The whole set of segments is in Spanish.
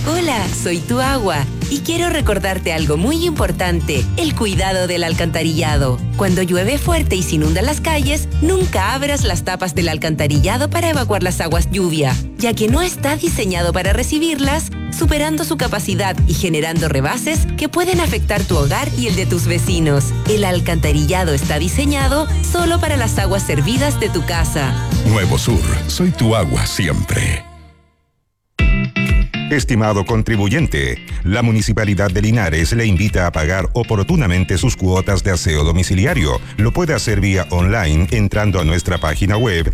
Hola, soy tu agua y quiero recordarte algo muy importante, el cuidado del alcantarillado. Cuando llueve fuerte y se inundan las calles, nunca abras las tapas del alcantarillado para evacuar las aguas lluvia, ya que no está diseñado para recibirlas, superando su capacidad y generando rebases que pueden afectar tu hogar y el de tus vecinos. El alcantarillado está diseñado solo para las aguas servidas de tu casa. Nuevo Sur, soy tu agua siempre. Estimado contribuyente, la Municipalidad de Linares le invita a pagar oportunamente sus cuotas de aseo domiciliario. Lo puede hacer vía online entrando a nuestra página web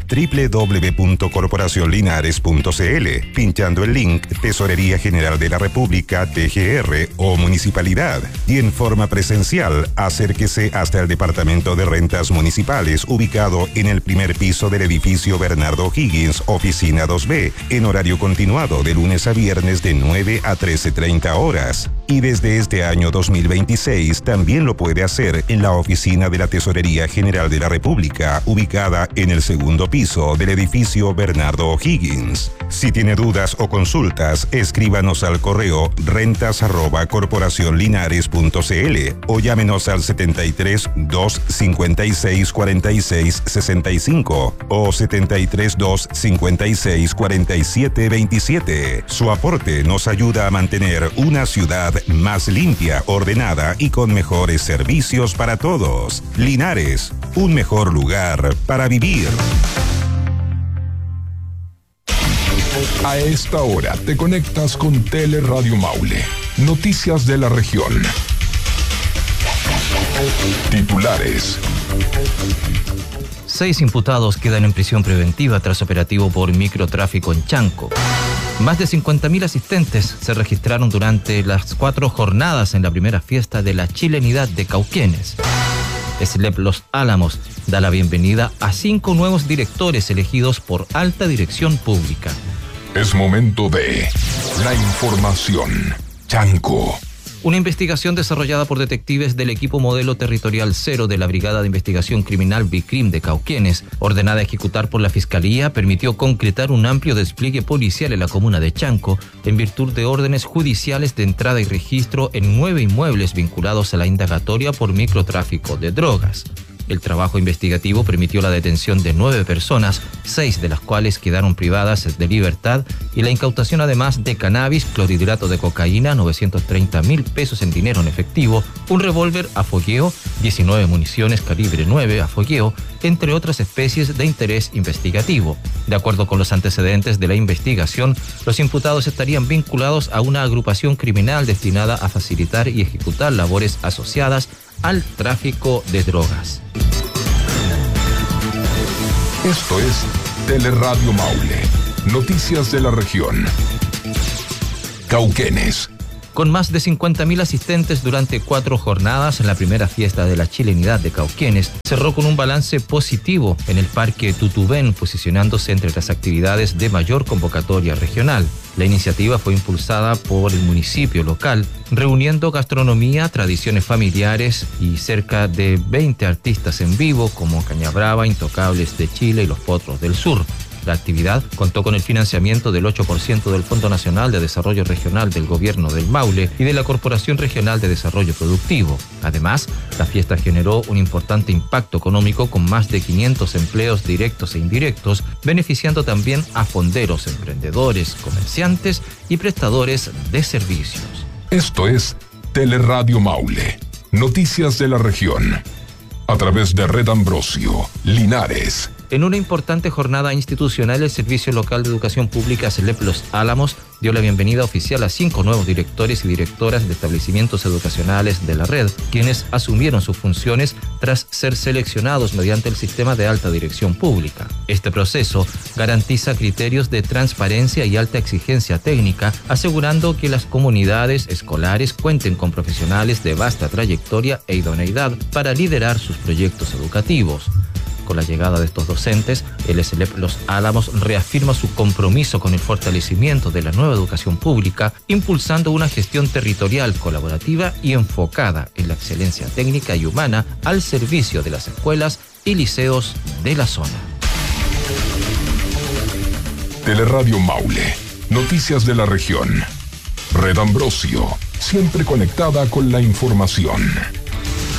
www.corporacionlinares.cl, pinchando el link Tesorería General de la República, TGR o Municipalidad. Y en forma presencial, acérquese hasta el Departamento de Rentas Municipales, ubicado en el primer piso del edificio Bernardo Higgins, oficina 2B, en horario continuado de lunes a viernes de 9 a 13:30 horas. Y desde este año 2026 también lo puede hacer en la oficina de la Tesorería General de la República, ubicada en el segundo piso del edificio Bernardo O'Higgins. Si tiene dudas o consultas, escríbanos al correo rentas@corporacionlinares.cl o llámenos al 73 256 46 65 o 73 256 47 27. Su aporte nos ayuda a mantener una ciudad más limpia, ordenada y con mejores servicios para todos. Linares, un mejor lugar para vivir. A esta hora te conectas con Teleradio Maule. Noticias de la región. Titulares. 6 imputados quedan en prisión preventiva tras operativo por microtráfico en Chanco. Más de 50.000 asistentes se registraron durante las 4 jornadas en la primera fiesta de la chilenidad de Cauquenes. SLEP Los Álamos da la bienvenida a 5 nuevos directores elegidos por Alta Dirección Pública. Es momento de la información. Chanco. Una investigación desarrollada por detectives del equipo modelo territorial 0 de la Brigada de Investigación Criminal BICRIM de Cauquenes, ordenada a ejecutar por la Fiscalía, permitió concretar un amplio despliegue policial en la comuna de Chanco, en virtud de órdenes judiciales de entrada y registro en 9 inmuebles vinculados a la indagatoria por microtráfico de drogas. El trabajo investigativo permitió la detención de 9 personas, 6 de las cuales quedaron privadas de libertad, y la incautación además de cannabis, clorhidrato de cocaína, 930.000 pesos en dinero en efectivo, un revólver a fogueo, 19 municiones calibre 9 a fogueo, entre otras especies de interés investigativo. De acuerdo con los antecedentes de la investigación, los imputados estarían vinculados a una agrupación criminal destinada a facilitar y ejecutar labores asociadas al tráfico de drogas. Esto es Teleradio Maule. Noticias de la región. Cauquenes. Con más de 50.000 asistentes durante 4 jornadas, la primera fiesta de la chilenidad de Cauquenes cerró con un balance positivo en el Parque Tutubén, posicionándose entre las actividades de mayor convocatoria regional. La iniciativa fue impulsada por el municipio local, reuniendo gastronomía, tradiciones familiares y cerca de 20 artistas en vivo como Caña Brava, Intocables de Chile y Los Potros del Sur. La actividad contó con el financiamiento del 8% del Fondo Nacional de Desarrollo Regional del Gobierno del Maule y de la Corporación Regional de Desarrollo Productivo. Además, la fiesta generó un importante impacto económico con más de 500 empleos directos e indirectos, beneficiando también a fonderos, emprendedores, comerciantes y prestadores de servicios. Esto es Teleradio Maule. Noticias de la región. A través de Red Ambrosio, Linares. En una importante jornada institucional, el Servicio Local de Educación Pública SLEP Los Álamos dio la bienvenida oficial a 5 nuevos directores y directoras de establecimientos educacionales de la red, quienes asumieron sus funciones tras ser seleccionados mediante el sistema de alta dirección pública. Este proceso garantiza criterios de transparencia y alta exigencia técnica, asegurando que las comunidades escolares cuenten con profesionales de vasta trayectoria e idoneidad para liderar sus proyectos educativos. Con la llegada de estos docentes, el SLEP Los Álamos reafirma su compromiso con el fortalecimiento de la nueva educación pública, impulsando una gestión territorial colaborativa y enfocada en la excelencia técnica y humana al servicio de las escuelas y liceos de la zona. Teleradio Maule. Noticias de la región. Red Ambrosio, siempre conectada con la información.